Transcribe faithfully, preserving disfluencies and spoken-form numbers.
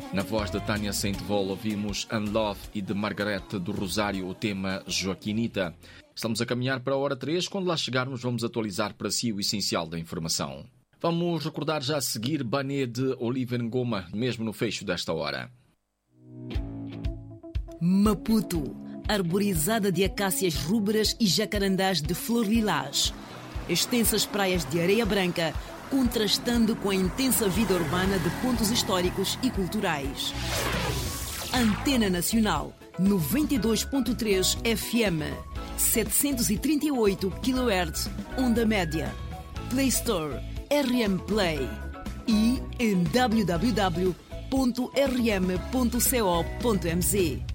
Na voz de Tânia Saint-Vol ouvimos Unlove e de Margarete do Rosário o tema Joaquinita. Estamos a caminhar para a hora três, quando lá chegarmos vamos atualizar para si o essencial da informação. Vamos recordar já a seguir Bané de Oliver Ngoma, mesmo no fecho desta hora. Maputo, arborizada de acácias rubras e jacarandás de flor lilás. Extensas praias de areia branca, contrastando com a intensa vida urbana de pontos históricos e culturais. Antena Nacional, noventa e dois ponto três F M, setecentos e trinta e oito quilohertz, onda média. Play Store, R M Play e em w w w ponto r m ponto co ponto m z.